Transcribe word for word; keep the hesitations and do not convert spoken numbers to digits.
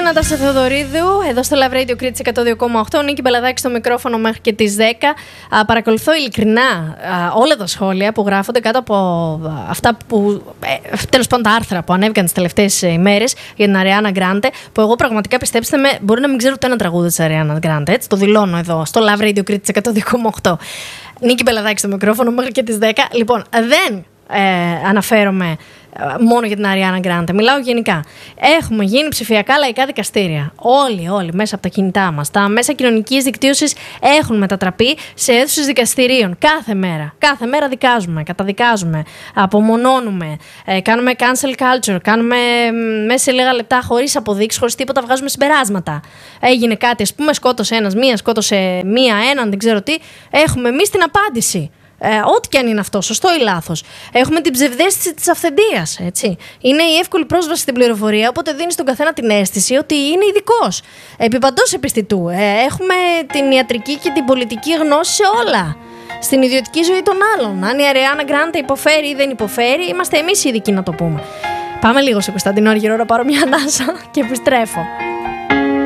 Νάτασα Θεοδωρίδου, εδώ στο Love Radio Κρήτης εκατό δύο κόμμα οκτώ. Νίκη Μπελαδάκη στο μικρόφωνο μέχρι και τις δέκα. Α, παρακολουθώ ειλικρινά α, όλα τα σχόλια που γράφονται κάτω από α, αυτά που. Ε, τέλος πάντων, τα άρθρα που ανέβηκαν τις τελευταίες ημέρες για την Αριάνα Γκράντε. Που εγώ πραγματικά, πιστέψτε με, μπορεί να μην ξέρω ούτε ένα τραγούδι της Αριάνα Γκράντε. Έτσι, το δηλώνω εδώ στο Love Radio Κρήτης εκατό δύο κόμμα οκτώ. Νίκη Μπελαδάκη στο μικρόφωνο μέχρι και τις δέκα. Λοιπόν, δεν ε, αναφέρομαι μόνο για την Αριάνα Γκράντε. Μιλάω γενικά. Έχουμε γίνει ψηφιακά λαϊκά δικαστήρια. Όλοι, όλοι μέσα από τα κινητά μας. Τα μέσα κοινωνικής δικτύωσης έχουν μετατραπεί σε αίθουσες δικαστηρίων. Κάθε μέρα. Κάθε μέρα δικάζουμε, καταδικάζουμε, απομονώνουμε, ε, κάνουμε cancel culture, κάνουμε μέσα σε λίγα λεπτά χωρίς αποδείξεις, χωρίς τίποτα, βγάζουμε συμπεράσματα. Έγινε κάτι, ας πούμε, σκότωσε ένας, μία σκότωσε μία, έναν, δεν ξέρω τι. Έχουμε εμείς την απάντηση. Ε, ό,τι και αν είναι αυτό, σωστό ή λάθος. Έχουμε την ψευδαίσθηση της αυθεντίας. Έτσι. Είναι η εύκολη πρόσβαση στην πληροφορία, οπότε δίνει στον καθένα την αίσθηση ότι είναι ειδικός. Επί παντός επιστητού. Ε, έχουμε την ιατρική και την πολιτική γνώση σε όλα. Στην ιδιωτική ζωή των άλλων. Αν η Αριάνα Γκράντε υποφέρει ή δεν υποφέρει, είμαστε εμείς οι ειδικοί να το πούμε. Πάμε λίγο σε Κωνσταντινό Αργυρό να πάρω μια ανάσα και επιστρέφω.